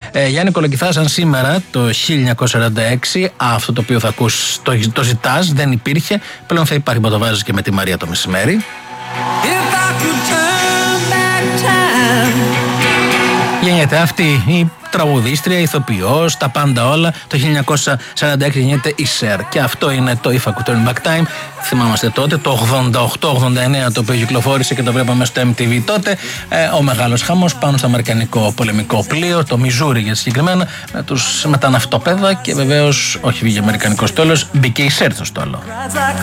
Γιάννη Κολοκυθά, σαν σήμερα το 1946, αυτό το οποίο θα ακούς το ζητάς, δεν υπήρχε. Πλέον θα υπάρχει, το βάζεις και με τη Μαρία το μεσημέρι. Γεννιέται αυτή η τραγουδίστρια, ηθοποιός, τα πάντα όλα. Το 1946 γεννιέται η Σερ. Και αυτό είναι το If I Could Turn Back Time. Θυμάμαστε τότε, το 88-89, το οποίο κυκλοφόρησε και το βλέπαμε στο MTV τότε. Ο μεγάλος χαμός πάνω στο αμερικανικό πολεμικό πλοίο, το Μιζούρι για συγκεκριμένα, με τα ναυτοπέδα και βεβαίως, όχι βγήκε αμερικανικό στόλος, μπήκε η Σερ στο στόλο.